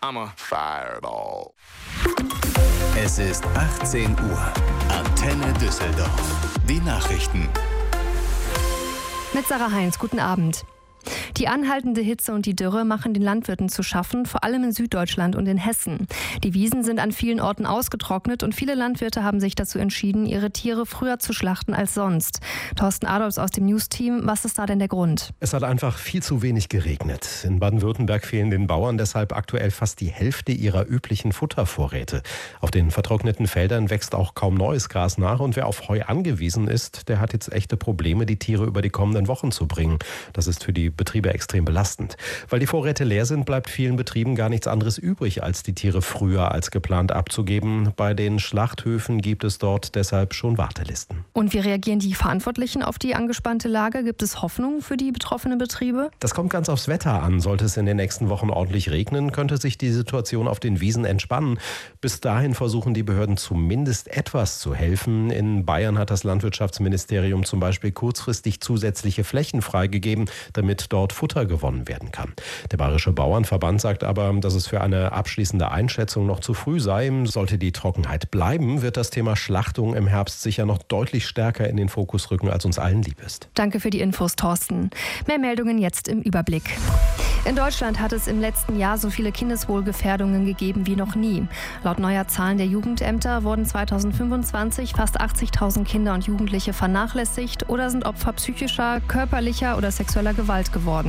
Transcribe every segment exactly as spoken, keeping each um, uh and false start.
I'm a fireball. Es ist achtzehn Uhr. Antenne Düsseldorf. Die Nachrichten. Mit Sarah Heinz, guten Abend. Die anhaltende Hitze und die Dürre machen den Landwirten zu schaffen, vor allem in Süddeutschland und in Hessen. Die Wiesen sind an vielen Orten ausgetrocknet und viele Landwirte haben sich dazu entschieden, ihre Tiere früher zu schlachten als sonst. Thorsten Adolfs aus dem News-Team, was ist da denn der Grund? Es hat einfach viel zu wenig geregnet. In Baden-Württemberg fehlen den Bauern deshalb aktuell fast die Hälfte ihrer üblichen Futtervorräte. Auf den vertrockneten Feldern wächst auch kaum neues Gras nach und wer auf Heu angewiesen ist, der hat jetzt echte Probleme, die Tiere über die kommenden Wochen zu bringen. Das ist für die Betriebe extrem belastend. Weil die Vorräte leer sind, bleibt vielen Betrieben gar nichts anderes übrig, als die Tiere früher als geplant abzugeben. Bei den Schlachthöfen gibt es dort deshalb schon Wartelisten. Und wie reagieren die Verantwortlichen auf die angespannte Lage? Gibt es Hoffnung für die betroffenen Betriebe? Das kommt ganz aufs Wetter an. Sollte es in den nächsten Wochen ordentlich regnen, könnte sich die Situation auf den Wiesen entspannen. Bis dahin versuchen die Behörden zumindest etwas zu helfen. In Bayern hat das Landwirtschaftsministerium zum Beispiel kurzfristig zusätzliche Flächen freigegeben, damit dort Futter gewonnen werden kann. Der Bayerische Bauernverband sagt aber, dass es für eine abschließende Einschätzung noch zu früh sei. Sollte die Trockenheit bleiben, wird das Thema Schlachtung im Herbst sicher noch deutlich stärker in den Fokus rücken, als uns allen lieb ist. Danke für die Infos, Thorsten. Mehr Meldungen jetzt im Überblick. In Deutschland hat es im letzten Jahr so viele Kindeswohlgefährdungen gegeben wie noch nie. Laut neuer Zahlen der Jugendämter wurden zweitausendfünfundzwanzig fast achtzigtausend Kinder und Jugendliche vernachlässigt oder sind Opfer psychischer, körperlicher oder sexueller Gewalt geworden.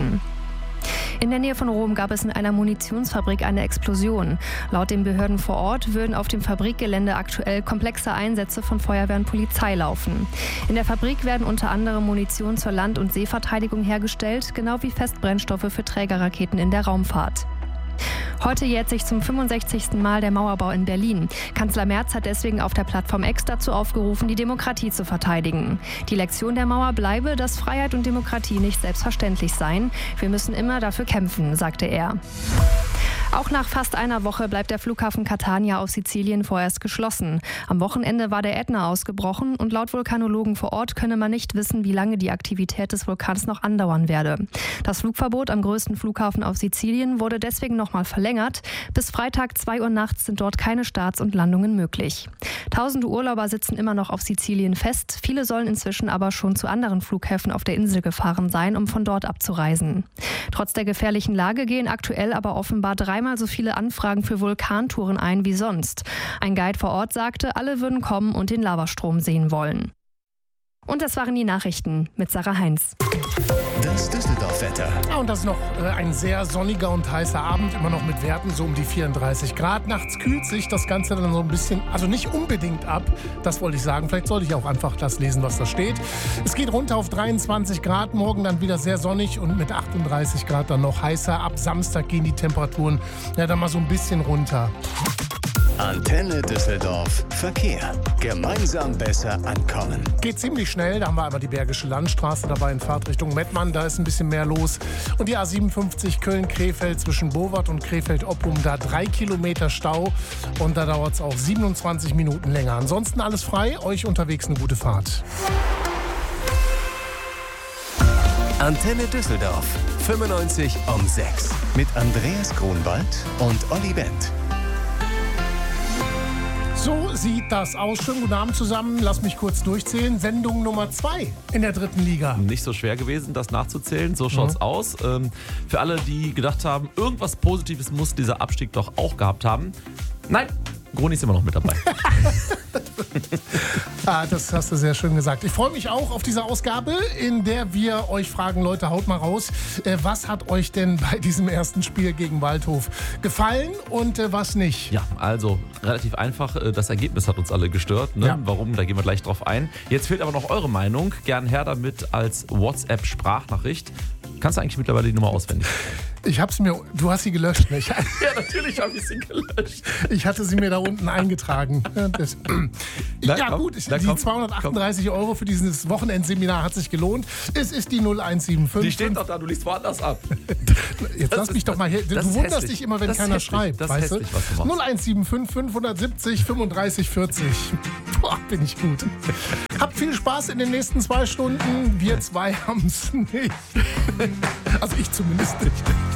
In der Nähe von Rom gab es in einer Munitionsfabrik eine Explosion. Laut den Behörden vor Ort würden auf dem Fabrikgelände aktuell komplexe Einsätze von Feuerwehr und Polizei laufen. In der Fabrik werden unter anderem Munition zur Land- und Seeverteidigung hergestellt, genau wie Festbrennstoffe für Trägerraketen in der Raumfahrt. Heute jährt sich zum fünfundsechzigsten Mal der Mauerbau in Berlin. Kanzler Merz hat deswegen auf der Plattform X dazu aufgerufen, die Demokratie zu verteidigen. Die Lektion der Mauer bleibe, dass Freiheit und Demokratie nicht selbstverständlich seien. Wir müssen immer dafür kämpfen, sagte er. Auch nach fast einer Woche bleibt der Flughafen Catania auf Sizilien vorerst geschlossen. Am Wochenende war der Ätna ausgebrochen und laut Vulkanologen vor Ort könne man nicht wissen, wie lange die Aktivität des Vulkans noch andauern werde. Das Flugverbot am größten Flughafen auf Sizilien wurde deswegen nochmal verlängert. Bis Freitag zwei Uhr nachts sind dort keine Starts und Landungen möglich. Tausende Urlauber sitzen immer noch auf Sizilien fest. Viele sollen inzwischen aber schon zu anderen Flughäfen auf der Insel gefahren sein, um von dort abzureisen. Trotz der gefährlichen Lage gehen aktuell aber offenbar dreimal so viele Anfragen für Vulkantouren ein wie sonst. Ein Guide vor Ort sagte, alle würden kommen und den Lavastrom sehen wollen. Und das waren die Nachrichten mit Sarah Heinz. Das Düsseldorf-Wetter. Ja, und das ist noch äh, ein sehr sonniger und heißer Abend, immer noch mit Werten so um die vierunddreißig Grad. Nachts kühlt sich das Ganze dann so ein bisschen, also nicht unbedingt ab, das wollte ich sagen. Vielleicht sollte ich auch einfach das lesen, was da steht. Es geht runter auf dreiundzwanzig Grad, morgen dann wieder sehr sonnig und mit achtunddreißig Grad dann noch heißer. Ab Samstag gehen die Temperaturen ja dann mal so ein bisschen runter. Antenne Düsseldorf Verkehr. Gemeinsam besser ankommen. Geht ziemlich schnell, da haben wir einmal die Bergische Landstraße dabei in Fahrtrichtung Mettmann, da ist ein bisschen mehr los. Und die A siebenundfünfzig Köln-Krefeld zwischen Bowart und Krefeld-Oppum, da drei Kilometer Stau und da dauert es auch siebenundzwanzig Minuten länger. Ansonsten alles frei, euch unterwegs eine gute Fahrt. Antenne Düsseldorf fünfundneunzig um sechs mit Andreas Grunwald und Olli Wendt. So sieht das aus. Schönen guten Abend zusammen. Lass mich kurz durchzählen. Sendung Nummer zwei in der dritten Liga. Nicht so schwer gewesen, das nachzuzählen. So schaut's mhm. aus. Ähm, für alle, die gedacht haben, irgendwas Positives muss dieser Abstieg doch auch gehabt haben. Nein, Groni ist immer noch mit dabei. Ah, das hast du sehr schön gesagt. Ich freue mich auch auf diese Ausgabe, in der wir euch fragen, Leute, haut mal raus, äh, was hat euch denn bei diesem ersten Spiel gegen Waldhof gefallen und äh, was nicht? Ja, also relativ einfach, äh, das Ergebnis hat uns alle gestört. Ne? Ja. Warum, da gehen wir gleich drauf ein. Jetzt fehlt aber noch eure Meinung. Gern her damit als WhatsApp-Sprachnachricht. Kannst du eigentlich mittlerweile die Nummer auswendig? Ich habe sie mir, du hast sie gelöscht, nicht? Ja, natürlich habe ich sie gelöscht. Ich hatte sie mir da unten eingetragen. Das, na, ja komm, gut, na, die komm, zweihundertachtunddreißig Euro für dieses Wochenendseminar hat sich gelohnt. Es ist die null eins sieben fünf. Die steht doch da, du liest woanders ab. Jetzt das lass mich doch mal her. Du wunderst hässlich. dich immer, wenn das keiner schreibt. Das weißt ist hässlich, was du machst. null eins sieben fünf fünfhundertsiebzig fünfunddreißig vierzig. Boah, bin ich gut. Habt viel Spaß in den nächsten zwei Stunden. Wir zwei haben es nicht. Also ich zumindest nicht.